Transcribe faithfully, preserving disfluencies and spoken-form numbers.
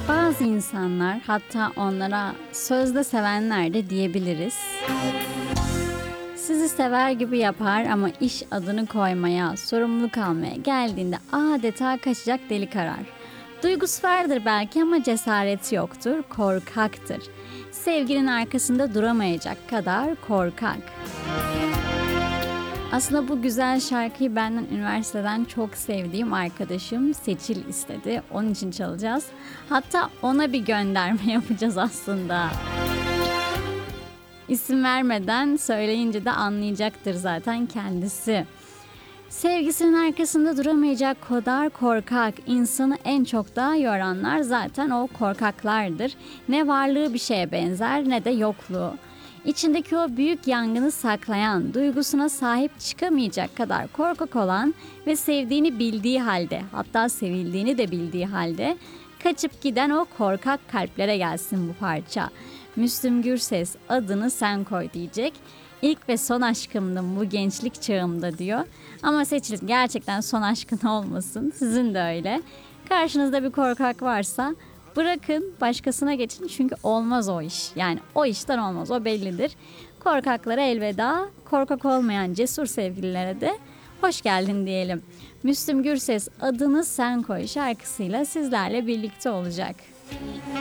Bazı insanlar, hatta onlara sözde sevenler de diyebiliriz. Sizi sever gibi yapar ama iş adını koymaya, sorumluluk almaya geldiğinde adeta kaçacak delik arar. Duygusu vardır belki ama cesareti yoktur, korkaktır. Sevginin arkasında duramayacak kadar korkak. Aslında bu güzel şarkıyı benden üniversiteden çok sevdiğim arkadaşım Seçil istedi. Onun için çalacağız. Hatta ona bir gönderme yapacağız aslında. İsim vermeden söyleyince de anlayacaktır zaten kendisi. Sevgisinin arkasında duramayacak kadar korkak, insanı en çok da yoranlar zaten o korkaklardır. Ne varlığı bir şeye benzer ne de yokluğu. İçindeki o büyük yangını saklayan, duygusuna sahip çıkamayacak kadar korkak olan ve sevdiğini bildiği halde, hatta sevildiğini de bildiği halde kaçıp giden o korkak kalplere gelsin bu parça. Müslüm Gürses adını sen koy diyecek. İlk ve son aşkımdım bu gençlik çağımda diyor. Ama Seçil gerçekten son aşkın olmasın. Sizin de öyle. Karşınızda bir korkak varsa bırakın başkasına geçin çünkü olmaz o iş. Yani o işten olmaz, o bellidir. Korkaklara elveda, korkak olmayan cesur sevgililere de hoş geldin diyelim. Müslüm Gürses adını sen koy şarkısıyla sizlerle birlikte olacak.